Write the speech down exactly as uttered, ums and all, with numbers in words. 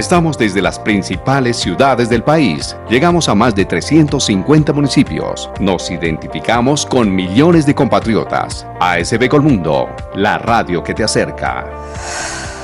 Estamos desde las principales ciudades del país. Llegamos a más de trescientos cincuenta municipios. Nos identificamos con millones de compatriotas. A S B Colmundo, la radio que te acerca.